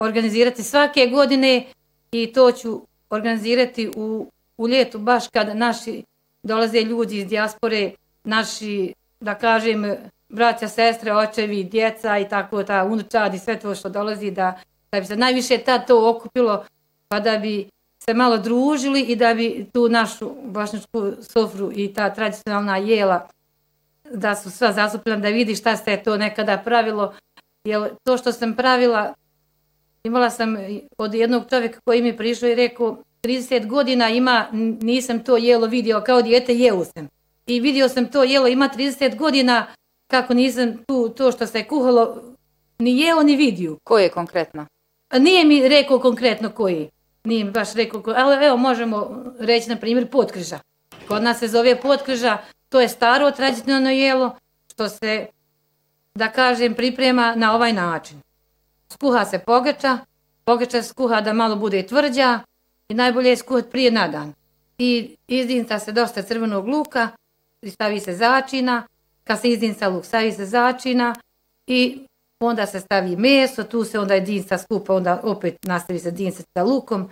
organizirati svake godine i to ću organizirati u ljetu, baš kad naši dolaze ljudi iz dijaspore, naši, da kažem, braća, sestre, očevi, djeca i tako, ta unučad i sve to što dolazi, da bi se najviše tad to okupilo, pa da bi se malo družili i da bi tu našu bošnjačku sofru i ta tradicionalna jela, da su sva zastupljena, da vidi šta se to nekada pravilo. Jer to što sam pravila, imala sam od jednog čovjeka koji mi prišao i rekao, 30 godina ima, nisam to jelo vidio, kao dijete jeo sam. I vidio sam to jelo, ima 30 godina, kako nisam to što se kuhalo, ni jeo, ni vidio. Koje konkretno? Nije mi rekao konkretno koji. Nije mi baš rekao, ali evo možemo reći, na primjer, potkrža. Kod nas se zove potkrža, to je staro tradicionalno jelo, što se, da kažem, priprema na ovaj način. Skuha se pogača, pogača se skuha da malo bude tvrđa i najbolje je skuhati prije na dan. I izdinca se dosta crvenog luka i stavi se začina. Kad se izdinca luk, stavi se začina i onda se stavi meso, tu se onda jedinca skupa, onda opet nastavi se jedinca sa lukom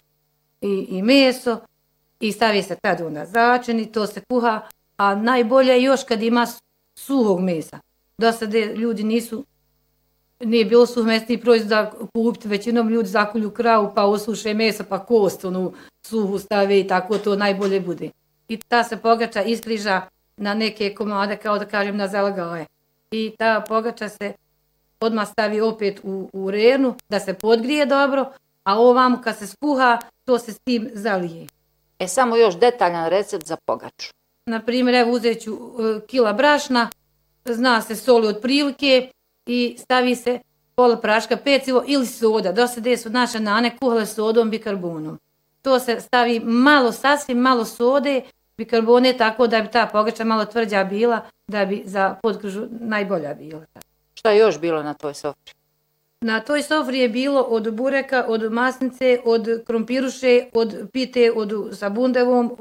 i meso i stavi se tad onda začin i to se kuha, a najbolje je još kad ima suhog mesa. Do sada ljudi nije bilo suhomesnih proizvoda kupiti, većinom ljudi zakolju kravu pa osuše meso pa kost, onu suhu stave i tako to najbolje bude. I ta se pogača iskriža na neke komade, kao da kažem na zalagaje. I ta pogača se odmah stavi opet u renu, da se podgrije dobro, a ovamo kad se skuha, to se s tim zalije. Samo još detaljan recept za pogaču. Naprimjer, evo uzet ću kila brašna, zna se soli od prilike i stavi se pola praška pecivo ili soda. Do sada su naše nane kuhale sodom bikarbonom. To se stavi malo, sasvim malo sode, bikarbone, tako da bi ta pogača malo tvrđa bila, da bi za potkržu najbolja bila. Šta je još bilo na toj sofri? Na toj sofri je bilo od bureka, od masnice, od krompiruše, od pite sa bundevom,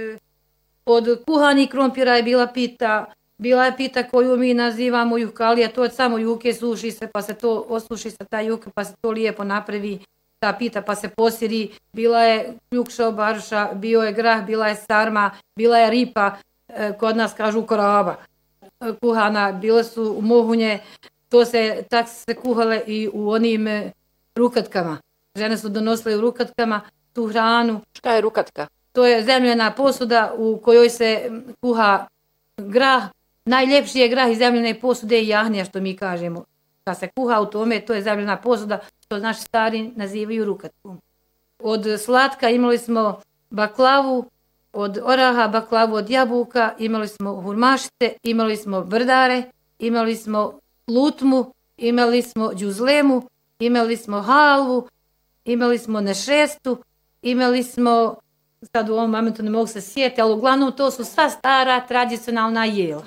od kuhanih krompira je bila pita. Bila je pita koju mi nazivamo juhkalija, to od samo juke suši se, pa se to osuši sa ta juka, pa se to lijepo napravi, ta pita pa se posiri. Bila je ključa obaruša, bio je grah, bila je sarma, bila je ripa, kod nas kažu koraba kuhana, bile su mohunje, tak se kuhale i u onim rukatkama. Žene su donosile u rukatkama tu hranu. Šta je rukatka? To je zemljena posuda u kojoj se kuha grah. Najljepši je grah iz zemljene posude i jahnija, što mi kažemo. Kad se kuha u tome, to je zemljena posuda, što naši stari nazivaju rukatkom. Od slatka imali smo baklavu, od oraha baklavu od jabuka, imali smo hurmašice, imali smo brdare, imali smo lutmu, imali smo džuzlemu, imali smo halvu, imali smo nešestu, imali smo, sad u ovom momentu ne mogu se sjetiti, ali uglavnom to su sva stara tradicionalna jela.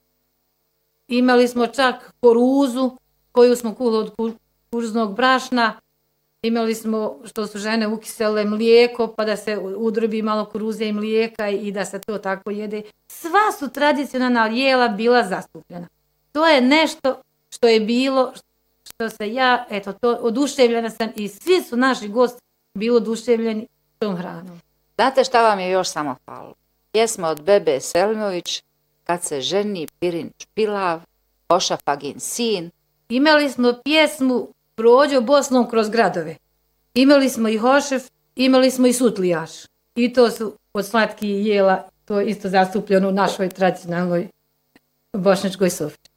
Imali smo čak koruzu, koju smo kuhali od kukuruznog brašna, imali smo, što su žene ukisele, mlijeko, pa da se udrobi malo kuruze i mlijeka i da se to tako jede. Sva su tradicionalna jela bila zastupljena. To je nešto što je bilo, što se ja, oduševljena sam i svi su naši gosti bili oduševljeni tom hranom. Znate šta vam je još samo falilo? Pjesma od Bebe Selimović, Kad se ženi Pirin Špilav, Ošafagin sin. Imali smo pjesmu Prođo Bosnom kroz gradove. Imali smo i Hošef, imali smo i Sutlijaš. I to su od slatkih jela, to je isto zastupljeno u našoj tradicionalnoj bošnjačkoj sofri.